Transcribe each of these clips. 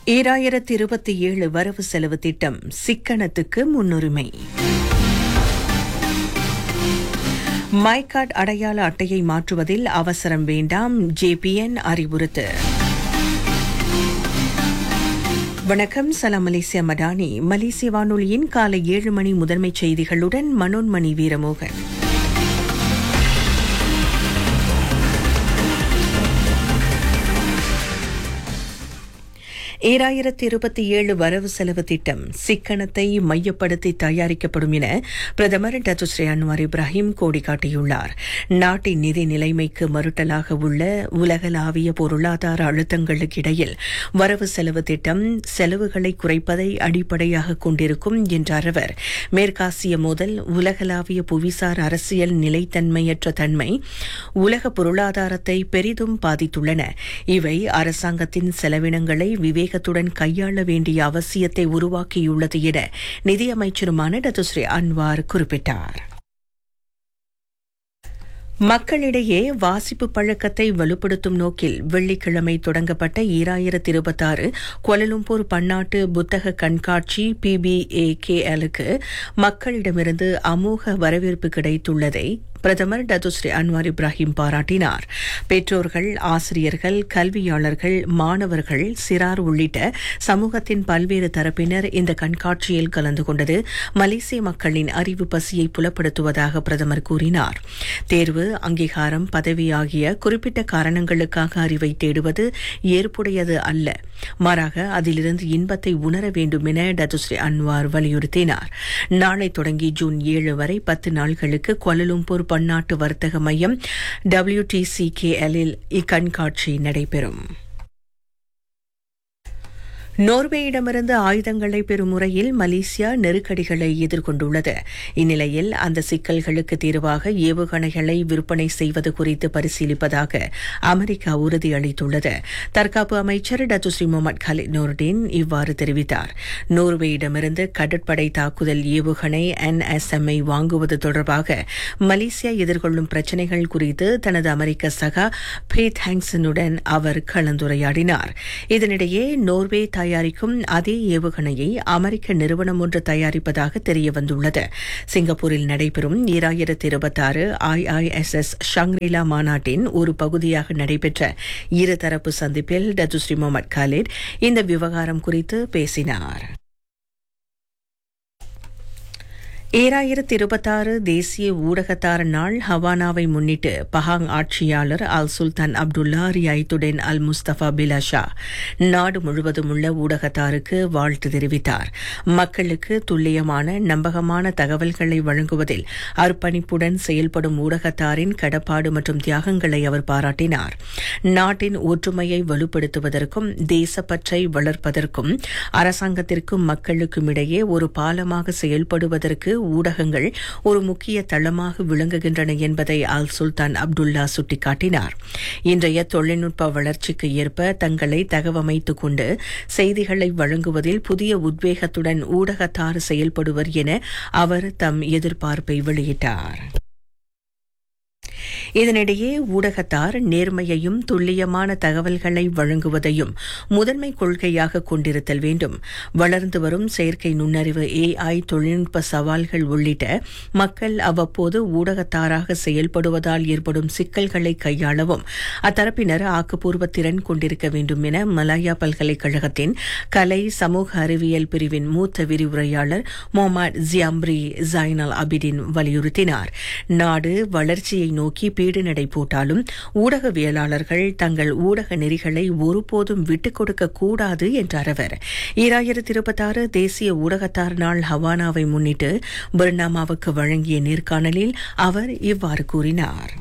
2027 வரவு செலவு திட்டம் சிக்கனத்துக்கு முன்னுரிமை. மைகார்ட் அடையாள அட்டையை மாற்றுவதில் அவசரம் வேண்டாம், JPN அறிவுறுத்து. வணக்கம், சலாம் மலேசியா மடானி. மலேசிய வானொலியின் காலை 7 மணி முதன்மைச் செய்திகளுடன் மனோன்மணி வீரமோகன். 2027 வரவு செலவு திட்டம் சிக்கனத்தை மையப்படுத்தி தயாரிக்கப்படும் என பிரதமர் டத்துஸ்ரீ அன்வார் இப்ராஹிம் கோடி காட்டியுள்ளார். நாட்டின் நிதி நிலைமைக்கு மறுட்டலாக உள்ள உலகளாவிய பொருளாதார அழுத்தங்களுக்கு இடையில் வரவு செலவு திட்டம் செலவுகளை குறைப்பதை அடிப்படையாக கொண்டிருக்கும் என்றார் அவர். மேற்காசிய மோதல், உலகளாவிய புவிசார் அரசியல் நிலைத்தன்மையற்ற தன்மை உலக பொருளாதாரத்தை பெரிதும் பாதித்துள்ளன. இவை அரசாங்கத்தின் செலவினங்களை விவேகத்துடன் கையாள வேண்டிய அவசியத்தை உருவாக்கியுள்ளது என நிதியமைச்சருமான டத்துஸ்ரீ அன்வார் குறிப்பிட்டார். மக்களிடையே வாசிப்பு பழக்கத்தை வலுப்படுத்தும் நோக்கில் வெள்ளிக்கிழமை தொடங்கப்பட்ட 2026 கோலாலம்பூர் பன்னாட்டு புத்தக கண்காட்சி PBAKL-க்கு மக்களிடமிருந்து அமோக வரவேற்பு கிடைத்துள்ளதை பிரதமர் டத்துஸ்ரீ அன்வார் இப்ராஹிம் பாராட்டினார். பெற்றோர்கள், ஆசிரியர்கள், கல்வியாளர்கள், மாணவர்கள், சிறார் உள்ளிட்ட சமூகத்தின் பல்வேறு தரப்பினர் இந்த கண்காட்சியில் கலந்து கொண்டது மலேசிய மக்களின் அறிவு பசியை புலப்படுத்துவதாக பிரதமர் கூறினார். தேர்வு, அங்கீகாரம், பதவி ஆகிய குறிப்பிட்ட காரணங்களுக்காக அறிவை தேடுவது ஏற்புடையது அல்ல, மாறாக அதிலிருந்து இன்பத்தை உணர வேண்டும் என டத்துஸ்ரீ அன்வார் வலியுறுத்தினார். நாளை தொடங்கி ஜூன் 7 வரை 10 நாட்களுக்கு கோலாலம்பூர் பன்னாட்டு வர்த்தக மையம் WTCKL-இல் இக்கண்காட்சி நடைபெறும். நோர்வேயிடமிருந்து ஆயுதங்களை பெறும் முறையில் மலேசியா நெருக்கடிகளை எதிர்கொண்டுள்ளது. இந்நிலையில் அந்த சிக்கல்களுக்கு தீர்வாக ஏவுகணைகளை விற்பனை செய்வது குறித்து பரிசீலிப்பதாக அமெரிக்கா உறுதியளித்துள்ளது. தற்காப்பு அமைச்சர் டத்துஸ்ரீ முகமது காலித் நூர்டின் இவ்வாறு தெரிவித்தார். நோர்வேயிடமிருந்து கடற்படை தாக்குதல் ஏவுகணை NSM-ஐ வாங்குவது தொடர்பாக மலேசியா எதிர்கொள்ளும் பிரச்சினைகள் குறித்து தனது அமெரிக்க சகா பேட் ஹாங்சனுடன் அவர் கலந்துரையாடினார். இதனிடையே நோர்வே தயாரிக்கும் அதே ஏவுகணையை அமெரிக்க நிறுவனம் ஒன்று தயாரிப்பதாக தெரியவந்துள்ளது. சிங்கப்பூரில் நடைபெறும் 2026 IISS ஷாங்ரிலா மாநாட்டின் ஒரு பகுதியாக நடைபெற்ற இருதரப்பு சந்திப்பில் டத்துஸ்ரீ முகமது காலித் இந்த விவகாரம் குறித்து பேசினார். 2026 தேசிய ஊடகத்தார் நாள் ஹவானாவை முன்னிட்டு பஹாங் ஆட்சியாளர் அல் சுல்தான் அப்துல்லா ரியாய்துடன் அல் முஸ்தபா பிலாஷா நாடு முழுவதும் உள்ள ஊடகத்தாருக்கு வாழ்த்து தெரிவித்தார். மக்களுக்கு துல்லியமான, நம்பகமான தகவல்களை வழங்குவதில் அர்ப்பணிப்புடன் செயல்படும் ஊடகத்தாரின் கடப்பாடு மற்றும் தியாகங்களை அவர் பாராட்டினார். நாட்டின் ஒற்றுமையை வலுப்படுத்துவதற்கும் தேசப்பற்றை வளர்ப்பதற்கும் அரசாங்கத்திற்கும் மக்களுக்கும் இடையே ஒரு பாலமாக செயல்படுவதற்கு ஊடகங்கள் ஒரு முக்கிய தளமாக விளங்குகின்றன என்பதை அல் சுல்தான் அப்துல்லா சுட்டிக்காட்டினார். இன்றைய தொழில்நுட்ப வளர்ச்சிக்கு ஏற்ப தங்களை தகவமைத்துக் கொண்டு செய்திகளை வழங்குவதில் புதிய உத்வேகத்துடன் ஊடகத்தார் செயல்படுவர் என அவர் தம் எதிர்பார்ப்பை வெளியிட்டார். இதனிடையே ஊடகத்தார் நேர்மையையும் துல்லியமான தகவல்களை வழங்குவதையும் முதன்மை கொள்கையாக கொண்டிருத்தல் வேண்டும். வளர்ந்து வரும் செயற்கை நுண்ணறிவு AI தொழில்நுட்ப சவால்கள் உள்ளிட்ட மக்கள் அவ்வப்போது ஊடகத்தாராக செயல்படுவதால் ஏற்படும் சிக்கல்களை கையாளவும் அத்தரப்பினர் ஆக்கப்பூர்வ திறன் கொண்டிருக்க வேண்டும் என மலாயா பல்கலைக்கழகத்தின் கலை சமூக அறிவியல் பிரிவின் மூத்த விரிவுரையாளர் முகமது ஜியாம்ரி ஜைனல் அபிடின் வலியுறுத்தினார். நாடு வளர்ச்சியை நோக்கி பீடு நடை போட்டாலும் ஊடகவியலாளர்கள் தங்கள் ஊடக நெறிகளை ஒருபோதும் விட்டுக் கொடுக்க கூடாது என்றார் அவர். 2026 தேசிய ஊடகத்தார் நாள் ஹவானாவை முன்னிட்டு பர்னாமாவுக்கு வழங்கிய நேர்காணலில் அவர் இவ்வாறு கூறினார்.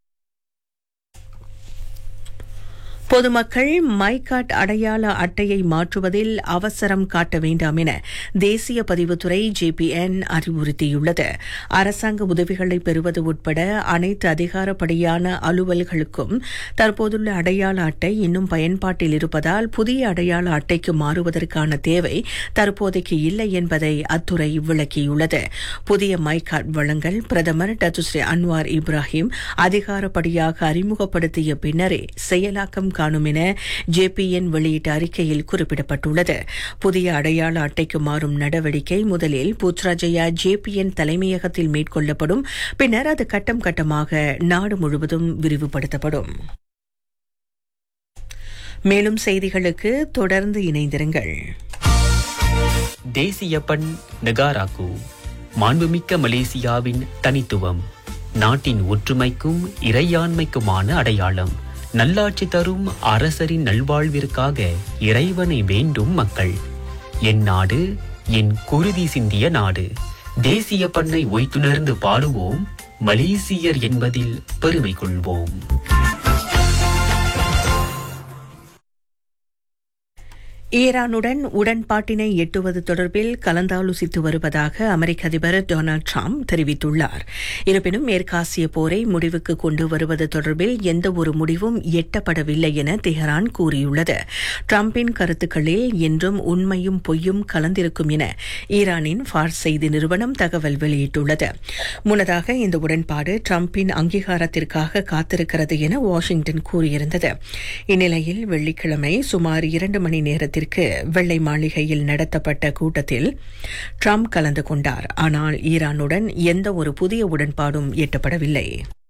பொதுமக்கள் மைகார்ட் அடையாள அட்டையை மாற்றுவதில் அவசரம் காட்ட வேண்டாம் என தேசிய பதிவுத்துறை JPN அறிவுறுத்தியுள்ளது. அரசாங்க உதவிகளை பெறுவது உட்பட அனைத்து அதிகாரப்படியான அலுவல்களுக்கும் தற்போதுள்ள அடையாள அட்டை இன்னும் பயன்பாட்டில் இருப்பதால் புதிய அடையாள அட்டைக்கு மாறுவதற்கான தேவை தற்போதைக்கு இல்லை என்பதை அத்துறை விளக்கியுள்ளது. புதிய மைகார்ட் வழங்கல் பிரதமர் டத்துஸ்ரீ அன்வார் இப்ராஹிம் அதிகாரப்படியாக அறிமுகப்படுத்திய பின்னரே செயலாக்கம் காணும் என JPN வெளியிட்ட அறிக்கையில் குறிப்பிடப்பட்டுள்ளது. புதிய அடையாள அட்டைக்கு மாறும் நடவடிக்கை முதலில் புத்ராஜயா JPN தலைமையகத்தில் மேற்கொள்ளப்படும். பின்னர் அது கட்டம் கட்டமாக நாடு முழுவதும் விரிவுபடுத்தப்படும். மேலும் செய்திகளுக்கு தொடர்ந்து இணைந்திருங்கள். தேசிய பண் நெகாராக்கு, மாண்புமிக்க மலேசியாவின் தனித்துவம், நாட்டின் ஒற்றுமைக்கும் இறையாண்மைக்குமான அடையாளம். நல்லாட்சி தரும் அரசரின் நல்வாழ்விற்காக இறைவனை வேண்டும் மக்கள். என் நாடு என் குருதி சிந்திய நாடு. தேசிய பண்ணை ஒய்த்துணர்ந்து பாடுவோம், மலேசியர் என்பதில் பெருமை கொள்வோம். ஈரானுடன் உடன்பாட்டினை எட்டுவது தொடர்பில் கலந்தாலோசித்து வருவதாக அமெரிக்க அதிபர் டொனால்டு டிரம்ப் தெரிவித்துள்ளார். இருப்பினும் மேற்காசிய போரை முடிவுக்கு கொண்டு வருவது தொடர்பில் எந்த ஒரு முடிவும் எட்டப்படவில்லை என தெஹரான் கூறியுள்ளது. டிரம்பின் கருத்துக்களில் என்றும் உண்மையும் பொய்யும் கலந்திருக்கும் என ஈரானின் ஃபார்ஸ் செய்தி நிறுவனம் தகவல் வெளியிட்டுள்ளது. முன்னதாக இந்த உடன்பாடு டிரம்பின் அங்கீகாரத்திற்காக காத்திருக்கிறது என வாஷிங்டன் கூறியிருந்தது. இந்நிலையில் வெள்ளிக்கிழமை சுமார் 2 மணி நேரத்தில் வெள்ளை மாளிகையில் நடத்தப்பட்ட கூட்டத்தில் ட்ரம்ப் கலந்து கொண்டார். ஆனால் ஈரானுடன் எந்த ஒரு புதிய உடன்பாடும் எட்டப்படவில்லை.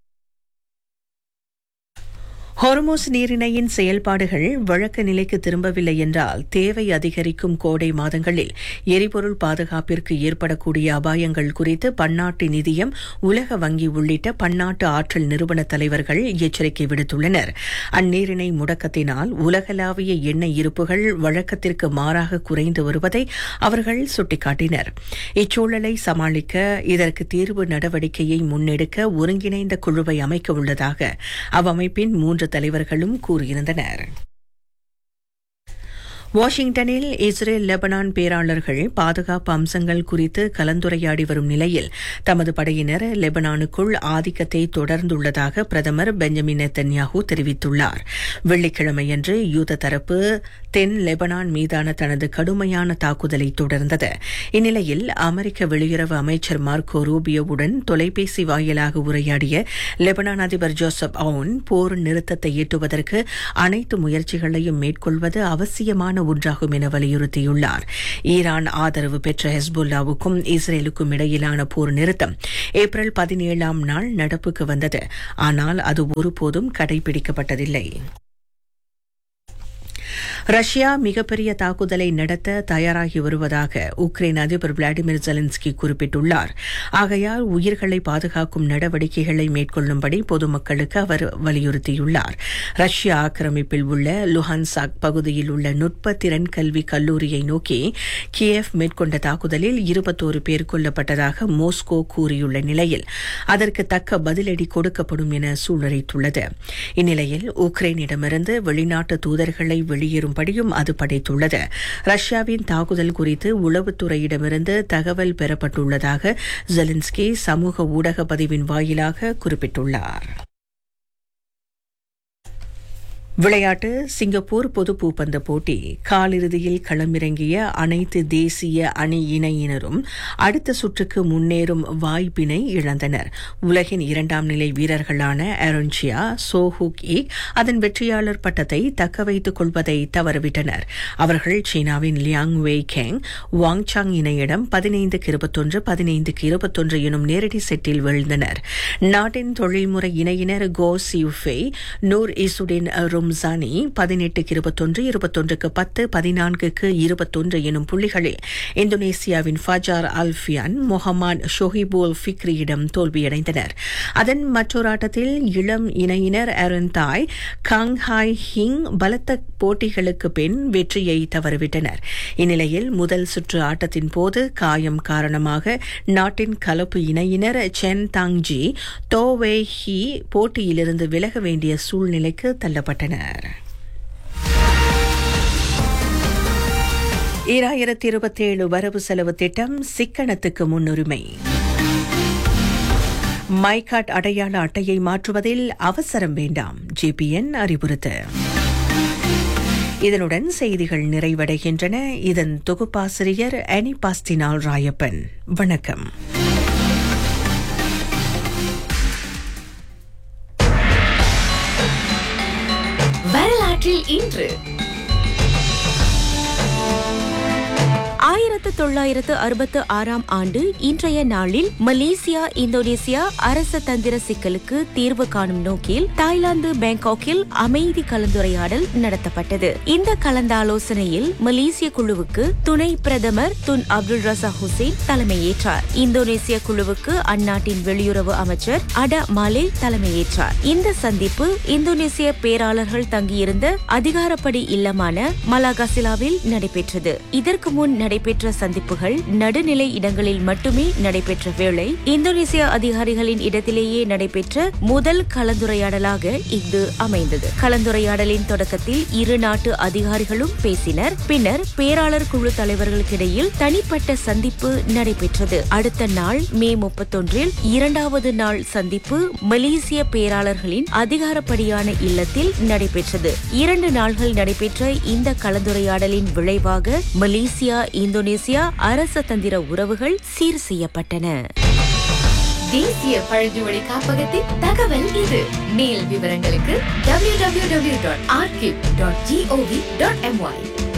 ஹோர்முஸ் நீரிணையின் செயல்பாடுகள் வழக்க நிலைக்கு திரும்பவில்லை என்றால் தேவை அதிகரிக்கும் கோடை மாதங்களில் எரிபொருள் பாதுகாப்பிற்கு ஏற்படக்கூடிய அபாயங்கள் குறித்து பன்னாட்டு நிதியம், உலக வங்கி உள்ளிட்ட பன்னாட்டு ஆற்றல் நிறுவன தலைவர்கள் எச்சரிக்கை விடுத்துள்ளனர். அந்நீரிணை முடக்கத்தினால் உலகளாவிய எண்ணெய் இருப்புகள் வழக்கத்திற்கு மாறாக குறைந்து வருவதை அவர்கள் சுட்டிக்காட்டினர். இச்சூழலை சமாளிக்க இதற்கு தீர்வு நடவடிக்கையை முன்னெடுக்க ஒருங்கிணைந்த குழுவை அமைக்க உள்ளதாக அவ்வமைப்பின் 3 தலைவர்களும் கூறியிருந்தனர். வாஷிங்டனில் இஸ்ரேல் லெபனான் பேராளர்கள் பாதுகாப்பு அம்சங்கள் குறித்து கலந்துரையாடி வரும் நிலையில் தமது படையினர் லெபனானுக்குள் ஆதிக்கத்தை தொடர்ந்துள்ளதாக பிரதமர் பெஞ்சமின் நெத்தன்யாஹூ தெரிவித்துள்ளார். வெள்ளிக்கிழமையன்று யூத தரப்பு தென் லெபனான் மீதான தனது கடுமையான தாக்குதலை தொடர்ந்தது. இந்நிலையில் அமெரிக்க வெளியுறவு அமைச்சர் மார்க்கோ ரூபியோவுடன் தொலைபேசி வாயிலாக உரையாடிய லெபனான் அதிபர் ஜோசப் அவுன் போர் நிறுத்தத்தை எட்டுவதற்கு அனைத்து முயற்சிகளையும் மேற்கொள்வது அவசியமான ஒன்றாகும் என வலியுறுத்தியுள்ளார். ஈரான் ஆதரவு பெற்ற ஹெஸ்புல்லாவுக்கும் இஸ்ரேலுக்கும் இடையிலான போர் நிறுத்தம் ஏப்ரல் 17ஆம் நாள் நடப்புக்கு வந்தது. ஆனால் அது ஒருபோதும் கடைபிடிக்கப்பட்டதில்லை. ரஷ்யா மிகப்பெரிய தாக்குதலை நடத்த தயாராகி வருவதாக உக்ரைன் அதிபர் விளாடிமிர் ஜெலன்ஸ்கி குறிப்பிட்டுள்ளார். ஆகையால் உயிர்களை பாதுகாக்கும் நடவடிக்கைகளை மேற்கொள்ளும்படி பொதுமக்களுக்கு அவர் வலியுறுத்தியுள்ளார். ரஷ்ய ஆக்கிரமிப்பில் உள்ள லுஹான்சாக் பகுதியில் உள்ள நுட்ப திறன் கல்வி கல்லூரியை நோக்கி கியேவ் மேற்கொண்ட தாக்குதலில் 21 பேர் கொல்லப்பட்டதாக மோஸ்கோ கூறியுள்ள நிலையில் அதற்கு தக்க பதிலடி கொடுக்கப்படும் என சூழலித்துள்ளது. இந்நிலையில் உக்ரைனிடமிருந்து வெளிநாட்டு தூதர்களை வெளியேறும்படியும் அது படைத்துள்ளது. ரஷ்யாவின் தாக்குதல் குறித்து உளவுத்துறையிடமிருந்து தகவல் பெறப்பட்டுள்ளதாக ஜெலன்ஸ்கி சமூக ஊடக பதிவின் வாயிலாக குறிப்பிட்டுள்ளார். விளையாட்டு. சிங்கப்பூர் பொது பூப்பந்து போட்டி காலிறுதியில் களமிறங்கிய அனைத்து தேசிய அணி இணையினரும் அடுத்த சுற்றுக்கு முன்னேறும் வாய்ப்பினை இழந்தனர். உலகின் 2ஆம் நிலை வீரர்களான ஆரோன்சியா, சோஹுக் ஈக் அதன் வெற்றியாளர் பட்டத்தை தக்க வைத்துக் கொள்வதை தவறவிட்டனர். அவர்கள் சீனாவின் லியாங் வெய் கெங், வாங் சாங் இணையிடம் 15-21, 15-21 எனும் நேரடி செட்டில் வீழ்ந்தனர். நாட்டின் தொழில்முறை இணையினர் கோ சியூஃபே, நூர் இசுடின் ரும்சானி 18-21, 21-10, 14-21 எனும் புள்ளிகளில் இந்தோனேசியாவின் ஃபஜார் அல்ஃபியான், முகமது ஷோஹிபுல் ஃபிக்ரியிடம் தோல்வியடைந்தனர். அதன் மற்றொரு ஆட்டத்தில் இளம் இணையினர் ஆரன் தாய், காங் ஹாய் ஹிங் பலத்த போட்டிகளுக்கு பின் வெற்றியை தவறவிட்டனர். இந்நிலையில் முதல் சுற்று ஆட்டத்தின் போது காயம் காரணமாக நாட்டின் கலப்பு இணையினர் சென் தாங்ஜி, தோ வே ஹி போட்டியிலிருந்து விலக வேண்டிய சூழ்நிலைக்கு தள்ளப்பட்டனர். 2027 வரவு செலவு திட்டம் சிக்கனத்துக்கு முன்னுரிமை. மைகாட் அடையாள அட்டையை மாற்றுவதில் அவசரம் வேண்டாம், JPN அறிவுறுத்து. இதனுடன் செய்திகள் நிறைவடைகின்றன. இதன் தொகுப்பாசிரியர் அனிபாஸ்டினால் ராயப்பன். வணக்கம். வரலாற்றில் வரலாற்றில் இன்று 1966 ஆண்டு இன்றைய நாளில் மலேசியா இந்தோனேசியா அரச தந்திர சிக்கலுக்கு தீர்வு காணும் நோக்கில் தாய்லாந்து பேங்காக்கில் அமைதி கலந்துரையாடல் நடத்தப்பட்டது. இந்த கலந்தாலோசனையில் மலேசிய குழுவுக்கு துணை பிரதமர் துன் அப்துல் ரசாக் ஹுசேன் தலைமையேற்றார். இந்தோனேசிய குழுவுக்கு அந்நாட்டின் வெளியுறவு அமைச்சர் அடா மாலேல் தலைமையேற்றார். இந்த சந்திப்பு இந்தோனேசிய பேராளர்கள் தங்கியிருந்த அதிகாரப்படி இல்லமான மலாகாசிலாவில் நடைபெற்றது. இதற்கு முன் நடைபெற்ற சந்திப்புகள் நடுநிலை இடங்களில் மட்டுமே நடைபெற்ற வேளை இந்தோனேசிய அதிகாரிகளின் இடத்திலேயே நடைபெற்ற முதல் கலந்துரையாடலாக இது அமைந்தது. கலந்துரையாடலின் தொடக்கத்தில் இரு நாட்டு அதிகாரிகளும் பேசினர். பின்னர் பேராளர் குழு தலைவர்களுக்கிடையில் தனிப்பட்ட சந்திப்பு நடைபெற்றது. அடுத்த நாள் மே 31 இரண்டாவது நாள் சந்திப்பு மலேசிய பேராளர்களின் அதிகாரப்படியான இல்லத்தில் நடைபெற்றது. 2 நாள்கள் நடைபெற்ற இந்த கலந்துரையாடலின் விளைவாக மலேசியா இந்தோனேசியா அரச தந்திர உறவுகள் சீர் செய்யப்பட்டன. தேசிய பழங்குடி காப்பகத்தின் தகவல் இது. மேல் விவரங்களுக்கு www.archive.gov.my